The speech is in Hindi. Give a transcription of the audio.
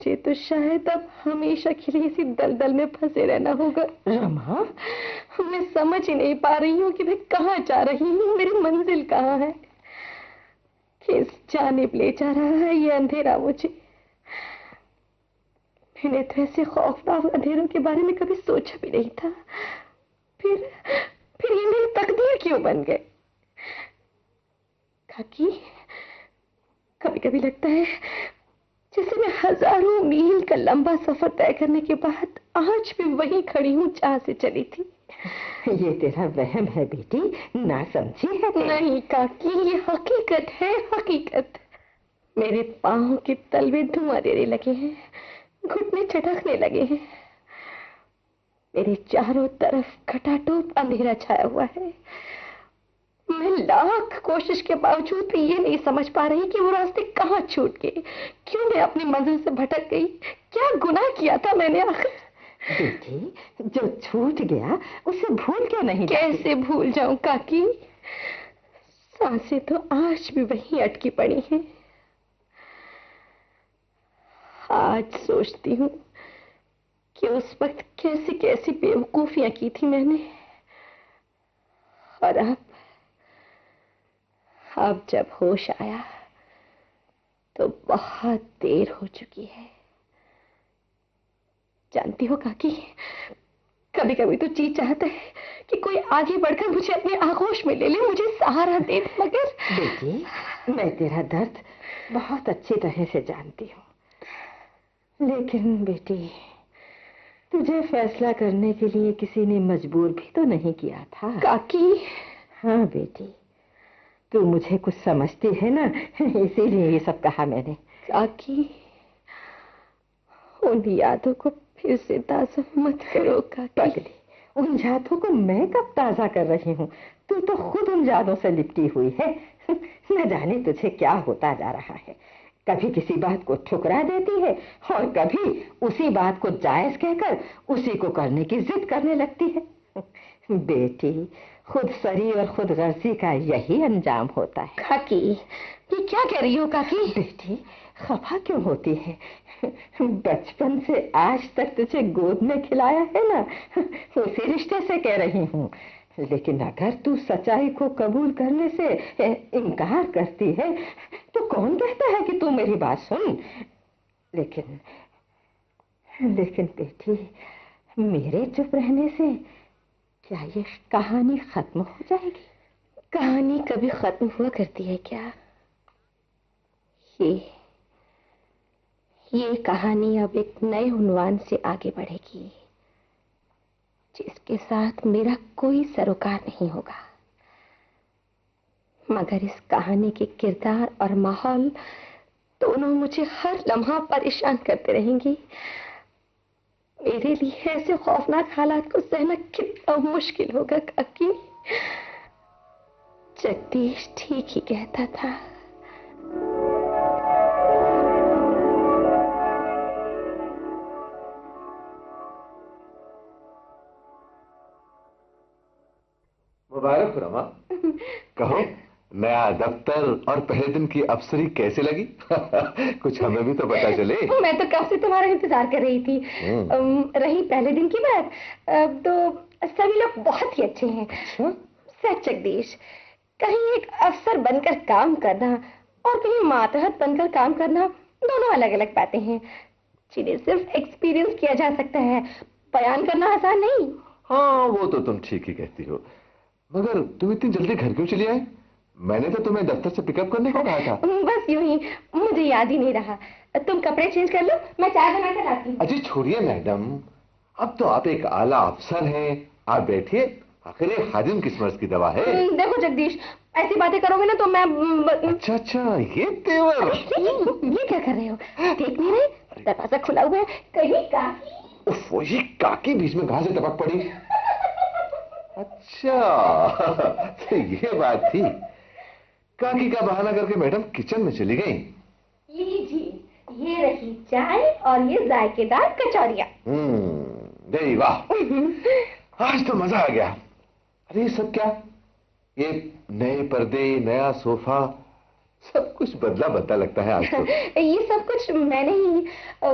मुझे तो शायद अब हमेशा के लिए इसी दलदल में फंसे रहना होगा। रमा, मैं समझ ही नहीं पा रही हूँ कि मैं कहाँ जा रही हूँ, मेरी मंजिल कहाँ है, किस जानिब ले जा रहा है ये अंधेरा मुझे। मैंने तो ऐसे खौफनाक अंधेरों के बारे में कभी सोचा भी नहीं था। फिर फिर ये मेरी तकदीर क्यों बन गए? काकी, कभी कभी लगता है जैसे मैं हजारों मील का लंबा सफर तय करने के बाद आज भी वहीं खड़ी हूँ जहां से चली थी। ये तेरा वहम है बेटी, ना समझी है तुम। नहीं काकी, ये हकीकत है, हकीकत। मेरे पांव के तलवे धुआं देने लगे हैं, घुटने चटकने लगे हैं। मेरे चारों तरफ खटाटोप अंधेरा छाया हुआ है। मैं लाख कोशिश के बावजूद भी ये नहीं समझ पा रही कि वो रास्ते कहाँ छूट गए, क्यों मैं अपनी मंजिल से भटक गई, क्या गुनाह किया था मैंने आखिर? बेटी, जो छूट गया उसे भूल क्यों नहीं जाती? कैसे भूल जाऊं काकी? सांसें तो आज भी वहीं अटकी पड़ी हैं। आज सोचती हूँ कि उस वक्त कैसी कैसी बेवकूफियां की थी मैंने, और अब जब होश आया तो बहुत देर हो चुकी है। जानती हो काकी, कभी कभी तो जी चाहता है कि कोई आगे बढ़कर मुझे अपने आगोश में ले ले, मुझे सहारा दे दे, मगर बेटी, मैं तेरा दर्द बहुत अच्छी तरह से जानती हूँ, लेकिन बेटी, तुझे फैसला करने के लिए किसी ने मजबूर भी तो नहीं किया था। काकी। हाँ बेटी, तू मुझे कुछ समझती है ना, इसीलिए ये सब कहा मैंने। काकी, उन यादों को फिर से ताजा मत करो काकी। उन यादों को मैं कब ताजा कर रही हूँ? तू तो खुद उन यादों से लिपटी हुई है। न जाने तुझे क्या होता जा रहा है, कभी किसी बात को ठुकरा देती है और कभी उसी बात को जायज कहकर उसी को करने की जिद करने लगती है। बेटी, खुद सरी और खुद गर्जी का यही अंजाम होता है। काकी, ये क्या कह रही हो काकी? बेटी, खफा क्यों होती है? बचपन से आज तक तुझे गोद में खिलाया है ना, उसी रिश्ते से कह रही हूँ। लेकिन अगर तू सच्चाई को कबूल करने से इनकार करती है तो कौन कहता है कि तू मेरी बात सुन? लेकिन लेकिन बेटी, मेरे चुप रहने से क्या ये कहानी खत्म हो जाएगी? कहानी कभी खत्म हुआ करती है क्या? ये कहानी अब एक नए उन्वान से आगे बढ़ेगी, जिसके साथ मेरा कोई सरोकार नहीं होगा। मगर इस कहानी के किरदार और माहौल दोनों मुझे हर लम्हा परेशान करते रहेंगी। मेरे लिए ऐसे खौफनाक हालात को सहना कितना मुश्किल होगा काकी। जगदीश ठीक ही कहता था। मुबारक रमा। कहो, नया दफ्तर और पहले दिन की अफसरी कैसे लगी? कुछ हमें भी तो पता चले। मैं तो कब से तुम्हारा इंतजार कर रही थी। रही पहले दिन की बात, तो सभी लोग बहुत ही अच्छे हैं। अच्छा? सच जगदीश, कहीं एक अफसर बनकर काम करना और कहीं मातहत बनकर काम करना दोनों अलग अलग बातें हैं, जिन्हें सिर्फ एक्सपीरियंस किया जा सकता है, बयान करना आसान नहीं। हाँ, वो तो तुम ठीक ही कहती हो, मगर तुम इतनी जल्दी घर क्यों चली आई? मैंने तो तुम्हें दफ्तर से पिकअप करने को कहा था। बस यूं ही, मुझे याद ही नहीं रहा। तुम कपड़े चेंज कर लो, मैं चाय बनाकर लाती हूँ। अजी छोड़िए मैडम, अब तो आप एक आला अफसर हैं, आप बैठिए। आखिर ये हाजिम किस्मत की दवा है। देखो जगदीश, ऐसी बातें करोगे ना तो मैं अच्छा अच्छा, ये तेवर। ये क्या कर रहे हो? देख नहीं रहे? दरवाजा खुला हुआ है, कहीं काकी। उफ, ये काकी बीच में कहां से टपक पड़ी? अच्छा, तो ये बात थी। काकी का बहाना करके मैडम किचन में चली गई। लीजिए, ये रही चाय और ये जायकेदार कचौरियां। जय वाह, आज तो मजा आ गया। अरे ये सब क्या? ये नए पर्दे, नया सोफा, सब कुछ बदला बदला लगता है आज तो। ये सब कुछ मैंने ही